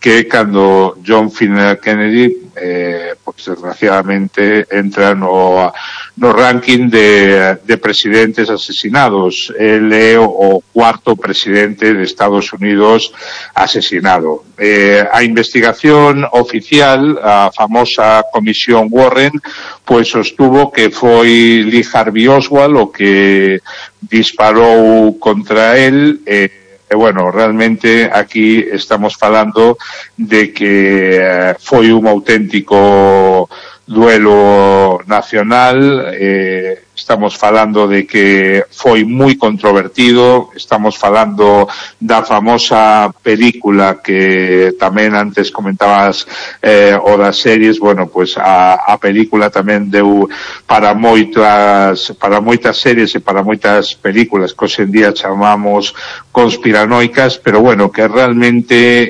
que cando John F. Kennedy pois desgraciadamente entra no ranking de presidentes asesinados. El é o cuarto presidente de Estados Unidos asesinado. A investigación oficial, a famosa comisión Warren, pois sostuvo que foi Lee Harvey Oswald o que disparou contra él. Bueno, realmente aquí estamos falando de que foi un auténtico duelo nacional. Estamos falando de que foi moi controvertido, estamos falando da famosa película que tamén antes comentabas, o das series. Bueno, pues a película tamén deu para moitas series e para moitas películas que hoxe en día chamamos conspiranoicas, pero bueno, que realmente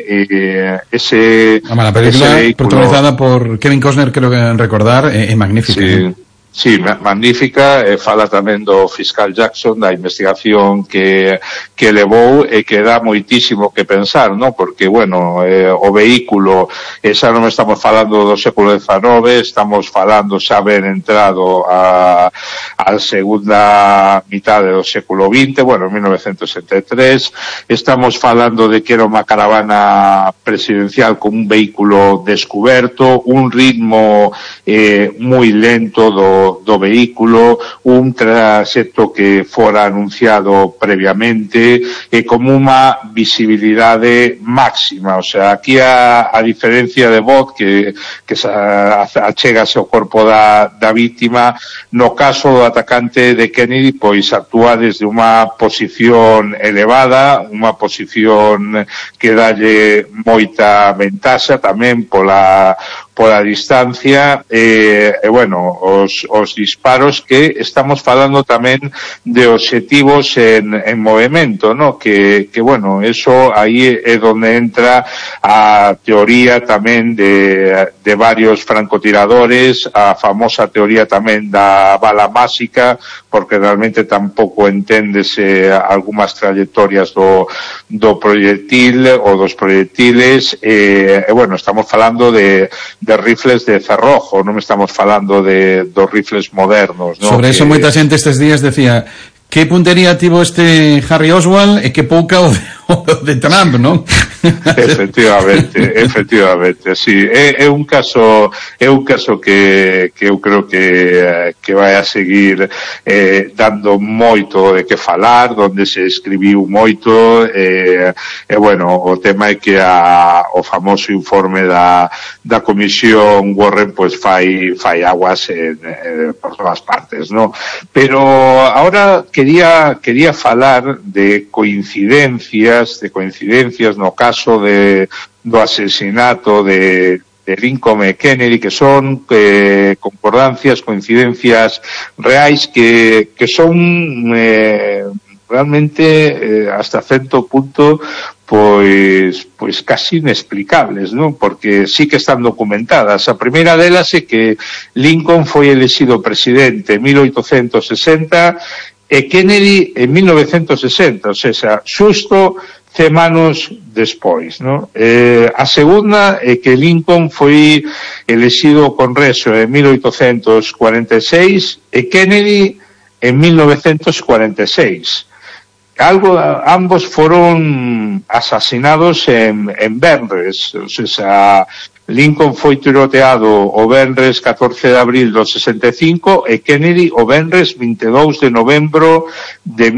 la película protagonizada por Kevin Costner, creo que recordar, é magnífica. Sí, magnífica. Fala tamén do fiscal Jackson, da investigación que levou e que dá moitísimo que pensar, ¿no? Porque, bueno, o vehículo, xa non estamos falando do século XIX, estamos falando xa haber entrado a segunda mitade do século XX, bueno, 1973, estamos falando de que era unha caravana presidencial con un vehículo descuberto, un ritmo moi lento do vehículo, un traxecto que fora anunciado previamente e como unha visibilidade máxima. O sea, aquí a diferencia de Bot que achegase ao corpo da víctima, no caso do atacante de Kennedy, pois actúa desde unha posición elevada, unha posición que dalle moita ventaxa tamén pola distancia, bueno, os disparos, que estamos falando tamén de obxectivos en movimento, ¿no? Que bueno, eso aí é donde entra a teoría tamén de varios francotiradores, a famosa teoría tamén da bala máxica, porque realmente tampouco enténdese algunhas trayectorias do proyectil ou dos proyectiles. Bueno, estamos falando de rifles de cerrojo, non estamos falando dos rifles modernos, ¿no? Sobre eso moita xente estes días decía: que puntería tivo este Harry Oswald e que pouca o de Trump, non? Efectivamente, sí. É un caso que eu creo que vai a seguir dando moito de que falar, donde se escribiu moito, bueno, o tema é que o famoso informe da comisión Warren pois fai aguas por todas partes, ¿no? Pero ahora quería falar de coincidencias no caso do asesinato de Lincoln e Kennedy, que son concordancias, coincidencias reais que son realmente hasta certo punto pois casi inexplicables, ¿no? Porque sí que están documentadas. A primeira delas é que Lincoln foi elexido presidente en 1860 e Kennedy en 1960, o sea, xusto 10 anos despois, ¿no? A segunda é que Lincoln foi elexido ao Congreso en 1846 e Kennedy en 1946. Ambos foron asasinados en venres, o sea, Lincoln foi tiroteado o venres 14 de abril do 65 e Kennedy o venres 22 de novembro de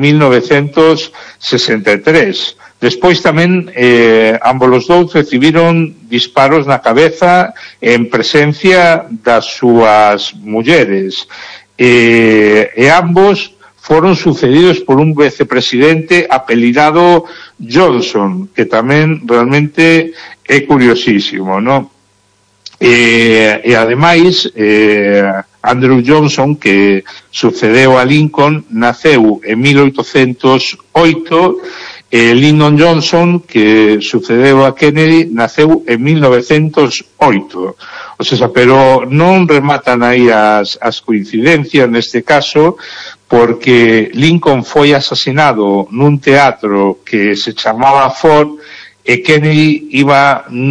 1963. Despois tamén ambos os dous recibiron disparos na cabeza en presencia das súas mulleres, e ambos foron sucedidos por un vicepresidente apelidado Johnson, que tamén realmente é curiosísimo, ¿no? E ademais Andrew Johnson, que sucedeu a Lincoln, naceu en 1808, e Lyndon Johnson, que sucedeu a Kennedy, naceu en 1908. O sea, pero non rematan aí as coincidencias neste caso, porque Lincoln foi asesinado nun teatro que se chamaba Ford e Kennedy iba